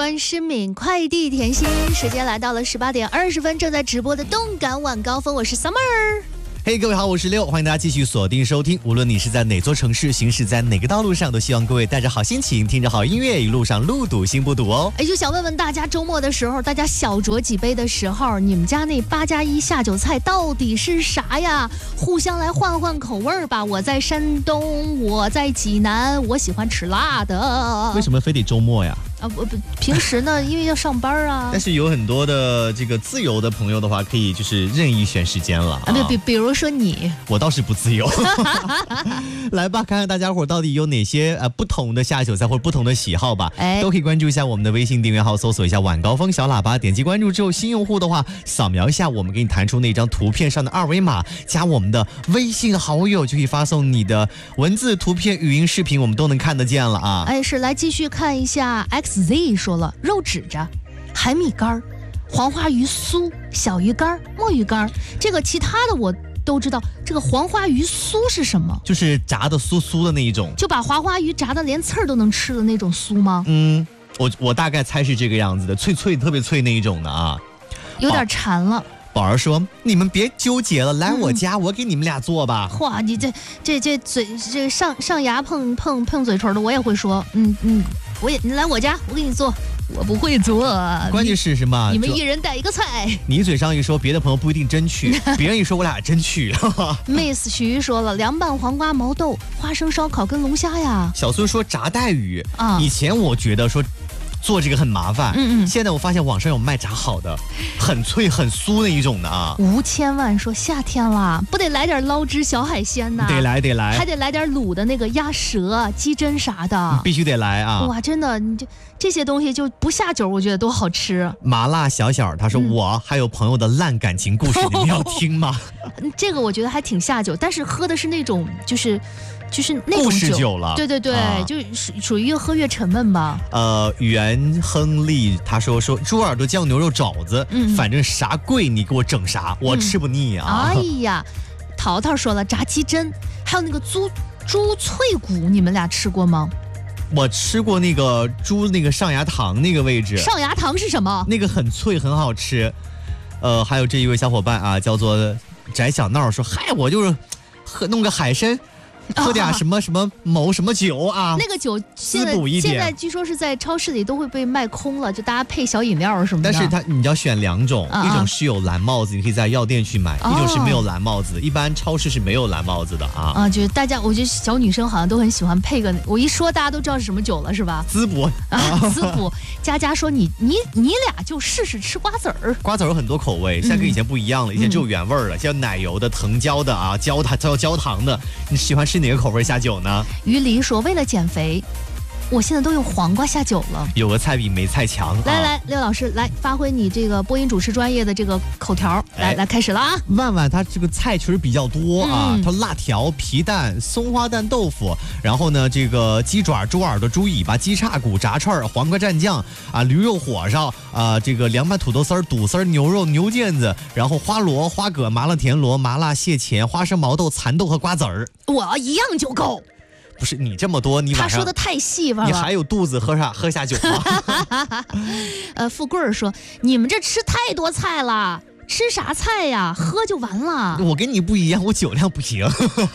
关诗敏快递甜心，时间来到了18点20分，正在直播的动感晚高峰，我是 Summer。 嘿，各位好，我是六，欢迎大家继续锁定收听。无论你是在哪座城市，行驶在哪个道路上，都希望各位带着好心情，听着好音乐，一路上路堵心不堵哦。 就想问问大家，周末的时候，大家小酌几杯的时候，你们家那8+1下酒菜到底是啥呀？互相来换换口味吧。我在山东，我在济南，我喜欢吃辣的。 为什么非得周末呀？ 不，平时呢，因为要上班啊。 但是有很多的这个自由的朋友的话，可以就是任意选时间了。 比如说你， 我倒是不自由。来吧，看看大家伙到底有哪些不同的下酒菜或者不同的喜好吧。都可以关注一下我们的微信订阅号，搜索一下晚高峰小喇叭，点击关注之后，新用户的话扫描一下我们给你弹出那张图片上的二维码，加我们的微信好友，就可以发送你的文字、图片、语音、视频，我们都能看得见了啊。 是来继续看一下 XZ 说了，肉指着、海米干、黄花鱼酥、小鱼干、墨鱼干，这个其他的我都知道。这个黄花鱼酥是什么？ 就是炸的酥酥的那一种， 就把黄花鱼炸的连刺儿都能吃的那种酥吗？ 我大概猜是这个样子的，脆脆特别脆那一种的啊。 有点馋了。 宝儿说：“你们别纠结了，来我家，我给你们俩做吧。” 哇，你这嘴这上牙碰嘴唇的，我也会说，你来我家，我给你做。我不会做， 关键是什么？ 你们一人带一个菜。 你嘴上一说，别的朋友不一定真去；别人一说，我俩真去。 Miss 徐说了，凉拌黄瓜、毛豆、花生烧烤跟龙虾呀。 小孙说炸带鱼啊。以前我觉得说做这个很麻烦，现在我发现网上有卖炸好的，很脆很酥那一种的啊。 吴千万说夏天啦，不得来点捞汁小海鲜呐？ 得来， 还得来点卤的那个鸭舌、鸡胗啥的， 必须得来啊！ 哇，真的，你这些东西就不下酒，我觉得都好吃。 麻辣小小他说，我还有朋友的烂感情故事，你们要听吗？ 这个我觉得还挺下酒，但是喝的是那种就是那种故事酒了。 对，就是属于越喝越沉闷吧。 袁亨利他说猪耳朵酱牛肉肘子，反正啥贵你给我整啥，我吃不腻啊。 哎呀，淘淘说了炸鸡胗，还有那个猪脆骨，你们俩吃过吗？ 我吃过那个猪那个上牙膛那个位置。 上牙膛是什么？ 那个很脆很好吃。还有这一位小伙伴啊，叫做翟小闹说，嗨，我就是弄个海参。喝点什么某什么酒啊？ 那个酒现在据说是在超市里都会被卖空了，就大家配小饮料什么的。 但是你要选两种，一种是有蓝帽子，你可以在药店去买；一种是没有蓝帽子，一般超市是没有蓝帽子的啊。 就是大家，我觉得小女生好像都很喜欢配个，我一说大家都知道是什么酒了，是吧？ 滋补滋补。佳佳说你俩就试试吃瓜子儿。 瓜子儿有很多口味，现在跟以前不一样了，以前只有原味儿了，像奶油的、藤椒的啊，焦糖的。你喜欢吃哪个口味下酒呢？ 于黎说，为了减肥，我现在都用黄瓜下酒了。 有个菜比没菜强。 来，刘老师来发挥你这个播音主持专业的这个口条，来开始了啊！ 万万他这个菜确实比较多啊，他辣条、皮蛋、松花蛋豆腐，然后呢这个鸡爪、猪耳朵、猪尾巴、鸡叉骨、炸串、黄瓜蘸酱啊、驴肉火烧啊，这个凉拌土豆丝儿、肚丝儿、牛肉、牛腱子，然后花螺、花蛤、麻辣田螺、麻辣蟹钳、花生毛豆、蚕豆和瓜子儿。 我一样就够。 不是你这么多，你晚上他说的太细了， 你还有肚子喝下酒吗？ 富贵儿说，你们这吃太多菜了，吃啥菜呀？喝就完了。 我跟你不一样，我酒量不行。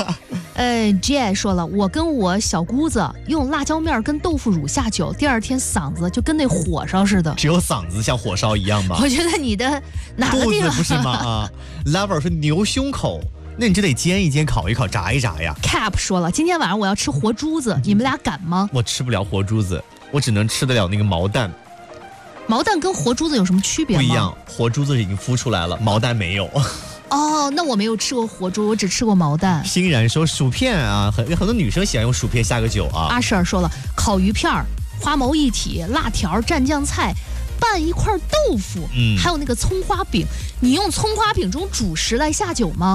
J 说了，我跟我小姑子用辣椒面跟豆腐乳下酒，第二天嗓子就跟那火烧似的。 只有嗓子像火烧一样吧？ 我觉得你的哪个地方肚子不是吗？啊 ，Lover 说牛胸口。那你就得煎一煎、烤一烤、炸一炸呀。 Cap 说了，今天晚上我要吃活珠子，你们俩敢吗？ 我吃不了活珠子，我只能吃得了那个毛蛋。 毛蛋跟活珠子有什么区别吗？ 不一样，活珠子已经孵出来了，毛蛋没有。 那我没有吃过活珠，我只吃过毛蛋。 欣然说薯片啊，很多女生喜欢用薯片下个酒啊。 阿婶儿说了，烤鱼片、花毛一体、辣条、蘸酱菜。拌一块豆腐，还有那个葱花饼，你用葱花饼这种主食来下酒吗？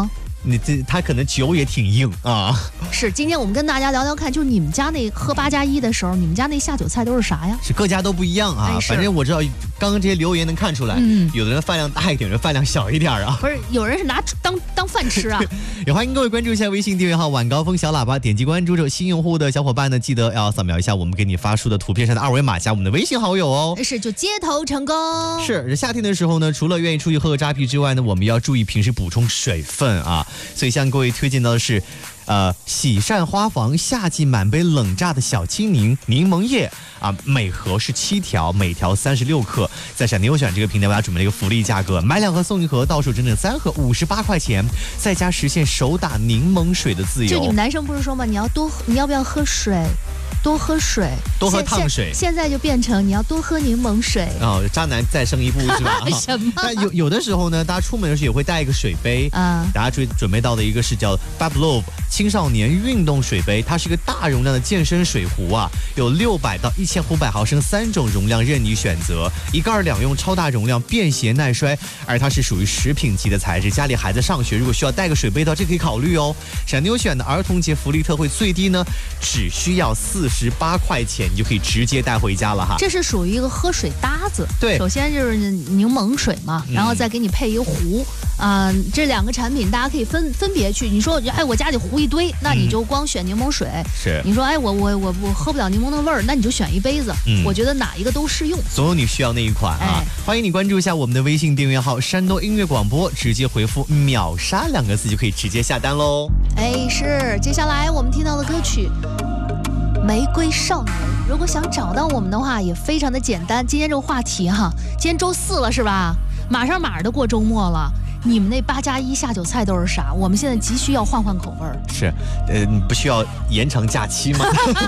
它可能酒也挺硬啊。 是，今天我们跟大家聊聊看，就是你们家那喝8+1的时候，你们家那下酒菜都是啥呀？ 是各家都不一样啊，反正我知道，刚刚这些留言能看出来，有的人饭量大一点，有人饭量小一点啊。 不是，有人是拿当饭吃啊。 也欢迎各位关注一下微信订阅号晚高峰小喇叭，点击关注之后，新用户的小伙伴呢，记得要扫描一下我们给你发出的图片上的2维码，加我们的微信好友哦。 是，就接头成功。 是，夏天的时候呢，除了愿意出去喝个扎啤之外呢，我们要注意平时补充水分啊。所以向各位推荐到的是喜善花房夏季满杯冷榨的小青柠檬液啊，每盒是7条，每条36克，在闪电优选这个平台为大家准备了一个福利价格，买2盒送1盒，到手整整3盒，58块钱，在家实现手打柠檬水的自由。 就你们男生不是说吗？你要不要喝水？多喝水， 多喝烫水。 现在就变成你要多喝柠檬水哦，渣男再升一步是吧？ 什么？ 但有的时候呢，大家出门的时候也会带一个水杯啊。大家准备到的一个是叫 Bablove 青少年运动水杯，它是一个大容量的健身水壶啊，有600到1500毫升3种容量任你选择，一盖2用，超大容量，便携耐摔，而它是属于食品级的材质。家里孩子上学如果需要带个水杯的话，这可以考虑哦。闪牛选的儿童节福利特惠，最低呢只需要48块钱，你就可以直接带回家了哈。 这是属于一个喝水搭子， 对， 首先就是柠檬水嘛，然后再给你配一个壶，这2个产品大家可以分别去。你说，哎，我家里壶一堆，那你就光选柠檬水。 是， 你说，哎，我喝不了柠檬的味儿，那你就选一杯子。我觉得哪一个都适用， 总有你需要那一款啊。欢迎你关注一下我们的微信订阅号山东音乐广播，直接回复秒杀2个字就可以直接下单喽。 哎，是，接下来我们听到的歌曲玫瑰少年，如果想找到我们的话也非常的简单。今天这个话题哈，今天周4了是吧？马上的过周末了，你们那8+1下酒菜都是啥？我们现在急需要换口味儿。 是，你不需要延长假期吗？